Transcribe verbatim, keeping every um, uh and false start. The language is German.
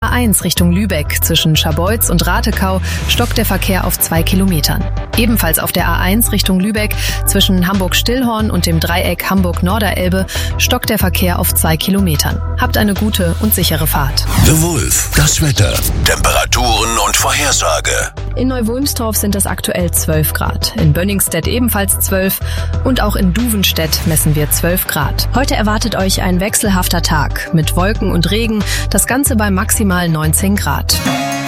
A eins Richtung Lübeck zwischen Scharbeutz und Ratekau stockt der Verkehr auf zwei Kilometern. Ebenfalls auf der A eins Richtung Lübeck zwischen Hamburg-Stillhorn und dem Dreieck Hamburg-Norderelbe stockt der Verkehr auf zwei Kilometern. Habt eine gute und sichere Fahrt. The Wolf, das Wetter, Temperaturen und Vorhersage. In Neu-Wulmstorf sind es aktuell zwölf Grad, in Bönningstedt ebenfalls zwölf und auch in Duvenstedt messen wir zwölf Grad. Heute erwartet euch ein wechselhafter Tag mit Wolken und Regen, das Ganze bei maximal neunzehn Grad.